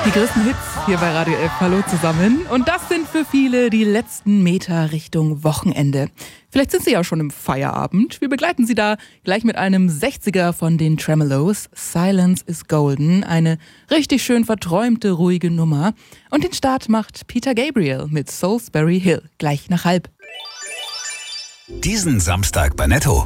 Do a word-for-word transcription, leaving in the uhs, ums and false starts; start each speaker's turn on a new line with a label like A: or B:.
A: Die größten Hits hier bei Radio F. Hallo zusammen. Und das sind für viele die letzten Meter Richtung Wochenende. Vielleicht sind Sie ja schon im Feierabend. Wir begleiten Sie da gleich mit einem sechziger von den Tremeloes. Silence is Golden. Eine richtig schön verträumte, ruhige Nummer. Und den Start macht Peter Gabriel mit Salisbury Hill. Gleich nach halb.
B: Diesen Samstag bei Netto.